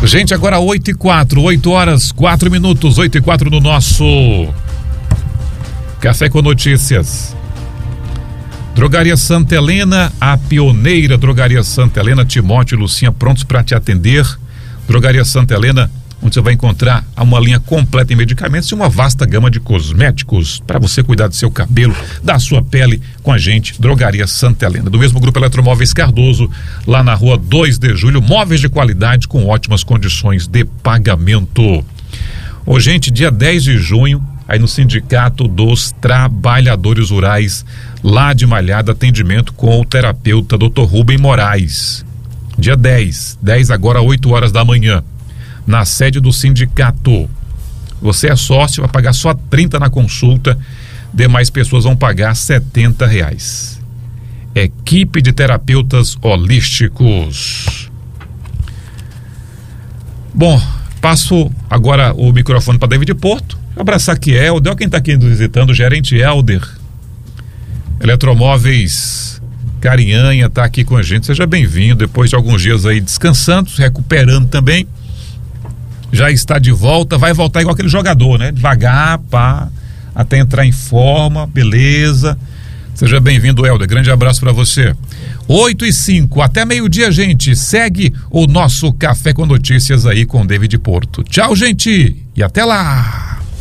Gente, agora 8h04, 8 horas 4 minutos, 8h04 no nosso Café com Notícias. Drogaria Santa Helena, a pioneira Drogaria Santa Helena, Timóteo e Lucinha prontos para te atender. Drogaria Santa Helena, onde você vai encontrar uma linha completa em medicamentos e uma vasta gama de cosméticos para você cuidar do seu cabelo, da sua pele, com a gente, Drogaria Santa Helena. Do mesmo grupo Eletromóveis Cardoso, lá na rua 2 de julho, móveis de qualidade com ótimas condições de pagamento. Ô, gente, dia 10 de junho, aí no Sindicato dos Trabalhadores Rurais, lá de Malhada, atendimento com o terapeuta Dr. Rubem Moraes. Dia 10 agora 8 horas da manhã, na sede do sindicato. Você é sócio, vai pagar só 30 na consulta, demais pessoas vão pagar R$70. Equipe de terapeutas holísticos. Bom, passo agora o microfone para David Porto. Abraçar aqui Helder, olha quem está aqui nos visitando, o gerente Helder. Eletromóveis Carinhanha está aqui com a gente, seja bem-vindo, depois de alguns dias aí descansando, recuperando também, já está de volta, vai voltar igual aquele jogador, né? Devagar, pá, até entrar em forma, beleza, seja bem-vindo, Helder, grande abraço para você. 8h05, até meio-dia, gente, segue o nosso Café com Notícias aí com David Porto. Tchau, gente, e até lá!